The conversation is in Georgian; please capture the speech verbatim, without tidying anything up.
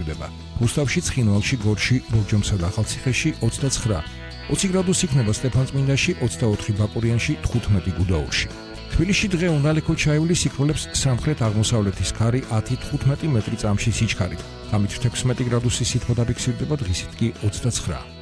იზრდება. რუსთავში, ცხინვალში, გორში, ბორჯომსა და ახალციხეში ოცდაცხრა, ოცი გრადუსი იქნება სტეფანწმინდაში, ოცდაოთხი ბაკურიანში, თხუთმეტი გუდაურში. თბილისში დღე უნალექო ჩაივლის იქროლებს სამხრეთ-აღმოსავლეთის ქარი ათი თხუთმეტი მეტრი წამში სიჩქარით. ღამით თექვსმეტი გრადუსი სითბო დაფიქსირდება, დღისით კი ოცდაცხრა.